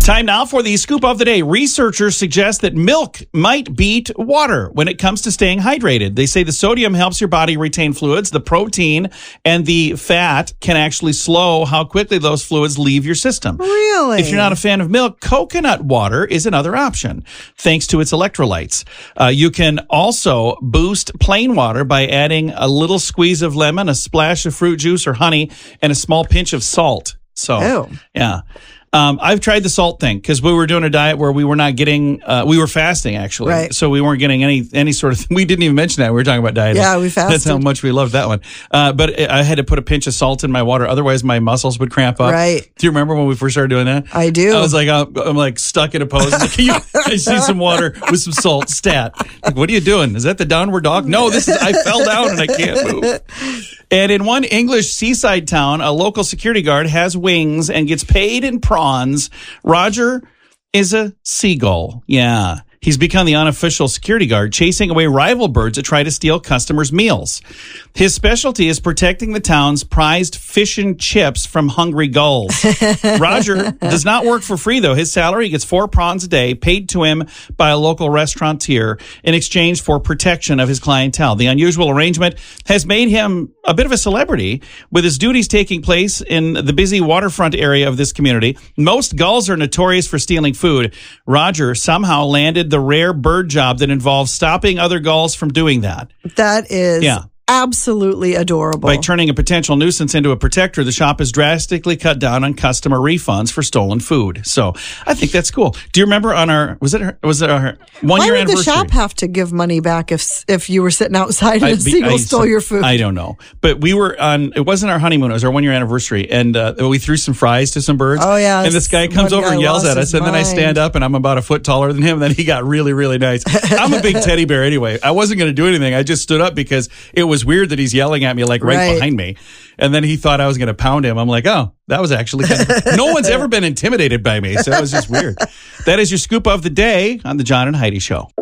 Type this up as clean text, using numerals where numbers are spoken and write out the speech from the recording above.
Time now for the scoop of the day. Researchers suggest that milk might beat water when it comes to staying hydrated. They say the sodium helps your body retain fluids. The protein and the fat can actually slow how quickly those fluids leave your system. Really? If you're not a fan of milk, coconut water is another option, thanks to its electrolytes. You can also boost plain water by adding a little squeeze of lemon, a splash of fruit juice or honey, and a small pinch of salt. So, yeah. I've tried the salt thing because we were doing a diet where we were not getting, we were fasting actually. Right. So we weren't getting any sort of, we didn't even mention that. We were talking about dieting. Yeah, we fasted. That's how much we loved that one. But I had to put a pinch of salt in my water. Otherwise my muscles would cramp up. Right. Do you remember when we first started doing that? I do. I was like, I'm like stuck in a pose. Like, I see some water with some salt, stat. Like, what are you doing? Is that the downward dog? No, I fell down and I can't move. And in one English seaside town, a local security guard has wings and gets paid in prawns. Roger is a seagull. Yeah. He's become the unofficial security guard, chasing away rival birds that try to steal customers' meals. His specialty is protecting the town's prized fish and chips from hungry gulls. Roger does not work for free, though. His salary, he gets 4 prawns a day, paid to him by a local restaurateur in exchange for protection of his clientele. The unusual arrangement has made him a bit of a celebrity, with his duties taking place in the busy waterfront area of this community. Most gulls are notorious for stealing food. Roger somehow landed the rare bird job that involves stopping other gulls from doing that. That is absolutely adorable. By turning a potential nuisance into a protector, the shop has drastically cut down on customer refunds for stolen food. So I think that's cool. Do you remember on our, was it our 1 year anniversary? Why would the shop have to give money back if you were sitting outside and a seagull stole your food? I don't know. But we were on, it wasn't our honeymoon, it was our 1 year anniversary. And we threw some fries to some birds. Oh, yeah. And this guy comes over and yells at us. And then I stand up and I'm about a foot taller than him. And then he got really, really nice. I'm a big teddy bear anyway. I wasn't going to do anything. I just stood up because it was weird that he's yelling at me like right behind me. And then he thought I was going to pound him. I'm like, oh, that was actually kind of, no one's ever been intimidated by me. So it was just weird. That is your scoop of the day on the John and Heidi Show.